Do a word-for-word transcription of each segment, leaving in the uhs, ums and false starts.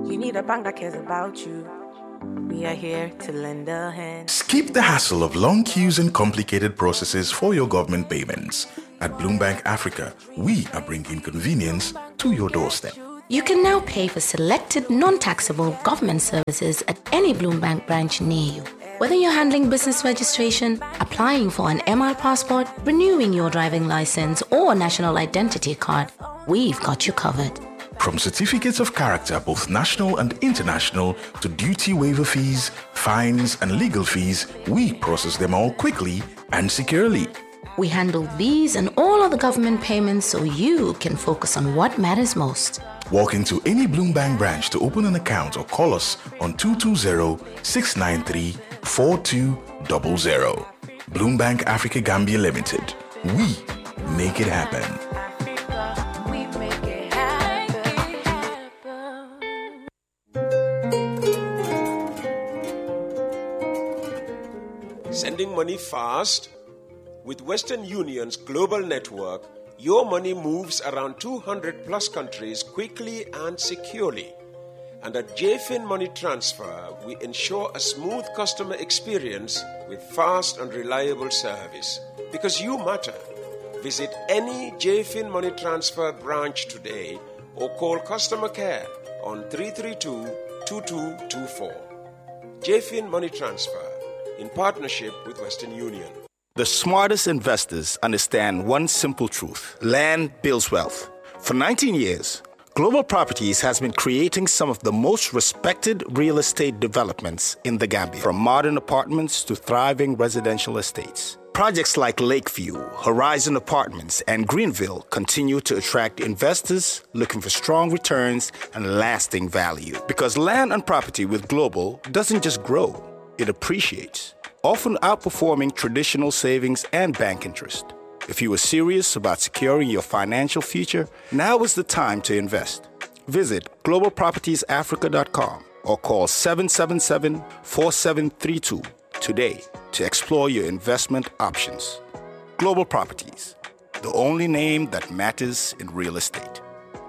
You need a bank that cares about you. We are here to lend a hand. Skip the hassle of long queues and complicated processes for your government payments. At Bloombank Africa, we are bringing convenience to your doorstep. You can now pay for selected non-taxable government services at any Bloombank branch near you. Whether you're handling business registration, applying for an M R passport, renewing your driving license or national identity card, we've got you covered. From certificates of character, both national and international, to duty waiver fees, fines, and legal fees, we process them all quickly and securely. We handle these and all other government payments so you can focus on what matters most. Walk into any Bloombank branch to open an account or call us on two two zero, six nine three, four two zero zero. Bloombank Africa Gambia Limited. We make it happen. We make it happen. Sending money fast? With Western Union's global network, your money moves around two hundred plus countries quickly and securely. And at J F I N Money Transfer, we ensure a smooth customer experience with fast and reliable service. Because you matter. Visit any J F I N Money Transfer branch today or call customer care on three three two, two two two four. J F I N Money Transfer, in partnership with Western Union. The smartest investors understand one simple truth. Land builds wealth. For nineteen years, Global Properties has been creating some of the most respected real estate developments in the Gambia, from modern apartments to thriving residential estates. Projects like Lakeview, Horizon Apartments, and Greenville continue to attract investors looking for strong returns and lasting value. Because land and property with Global doesn't just grow, it appreciates, often outperforming traditional savings and bank interest. If you are serious about securing your financial future, now is the time to invest. Visit global properties africa dot com or call seven seven seven, four seven three two today to explore your investment options. Global Properties, the only name that matters in real estate.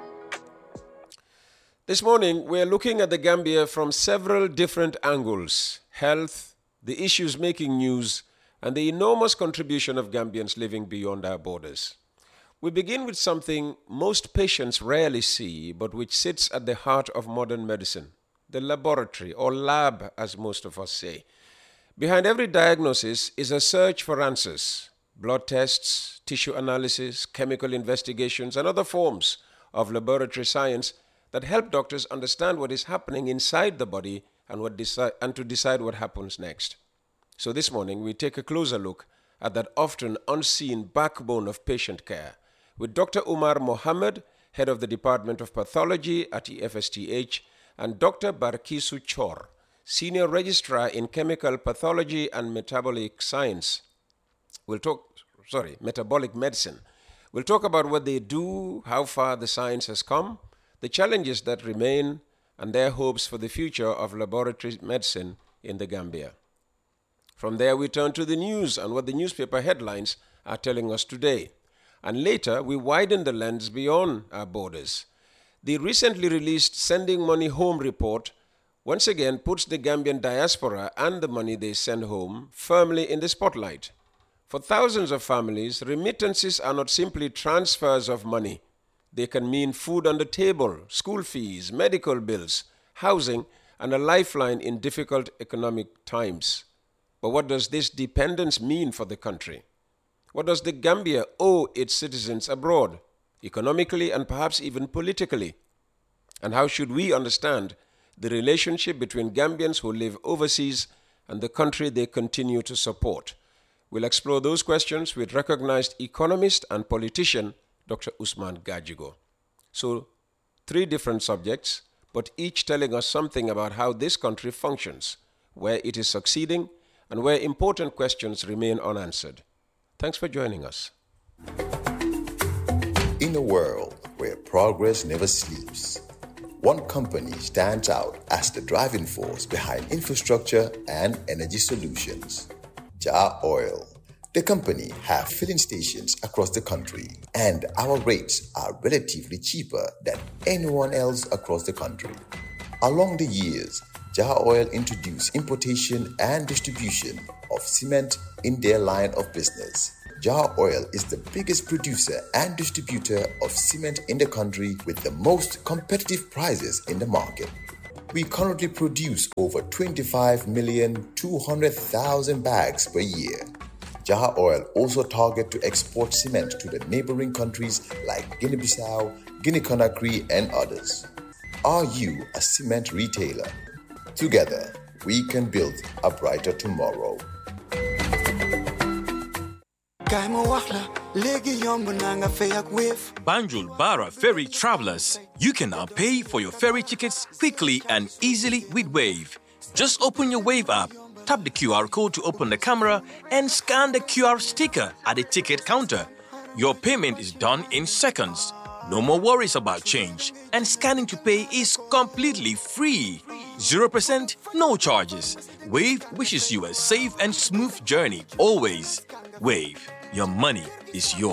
This morning, we're looking at the Gambia from several different angles: health, the issues making news, and the enormous contribution of Gambians living beyond our borders. We begin with something most patients rarely see, but which sits at the heart of modern medicine: the laboratory, or lab, as most of us say. Behind every diagnosis is a search for answers: blood tests, tissue analysis, chemical investigations, and other forms of laboratory science that help doctors understand what is happening inside the body and, what deci- and to decide what happens next. So this morning, we take a closer look at that often unseen backbone of patient care with Doctor Umar Mohammed, head of the Department of Pathology at E F S T H, and Doctor Barkisu Chor, senior registrar in chemical pathology and metabolic science. We'll talk, sorry, metabolic medicine. We'll talk about what they do, how far the science has come, the challenges that remain, and their hopes for the future of laboratory medicine in the Gambia. From there, we turn to the news and what the newspaper headlines are telling us today. And later, we widen the lens beyond our borders. The recently released Sending Money Home report once again puts the Gambian diaspora and the money they send home firmly in the spotlight. For thousands of families, remittances are not simply transfers of money. They can mean food on the table, school fees, medical bills, housing, and a lifeline in difficult economic times. But what does this dependence mean for the country? What does the Gambia owe its citizens abroad, economically and perhaps even politically? And how should we understand the relationship between Gambians who live overseas and the country they continue to support? We'll explore those questions with recognized economist and politician, Doctor Usman Gajigo. So, three different subjects, but each telling us something about how this country functions, where it is succeeding, and where important questions remain unanswered. Thanks for joining us. In a world where progress never sleeps, one company stands out as the driving force behind infrastructure and energy solutions: Jar Oil. The company have filling stations across the country, and our rates are relatively cheaper than anyone else across the country. Along the years, Jar Oil introduced importation and distribution of cement in their line of business. Jar Oil is the biggest producer and distributor of cement in the country with the most competitive prices in the market. We currently produce over twenty-five million two hundred thousand bags per year. Jar Oil also target to export cement to the neighboring countries like Guinea-Bissau, Guinea-Conakry and others. Are you a cement retailer? Together, we can build a brighter tomorrow. Banjul Bara Ferry Travelers. You can now pay for your ferry tickets quickly and easily with Wave. Just open your Wave app, tap the Q R code to open the camera, and scan the Q R sticker at the ticket counter. Your payment is done in seconds. No more worries about change. And scanning to pay is completely free. zero percent, no charges. Wave wishes you a safe and smooth journey always. Wave, your money is yours.